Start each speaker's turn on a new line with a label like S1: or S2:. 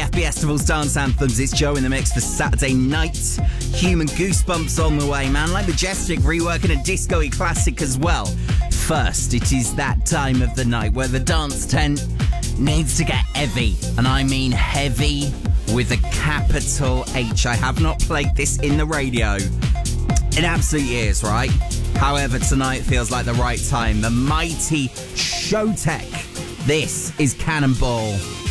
S1: FBestival's dance anthems. It's Joe in the mix for Saturday night. Human Goosebumps on the way, man. Like Majestic reworking a disco-y classic as well. First, it is that time of the night where the dance tent needs to get heavy. And I mean heavy with a capital H. I have not played this in the radio in absolute years, right? However, tonight feels like the right time. The mighty Showtek. This is Cannonball.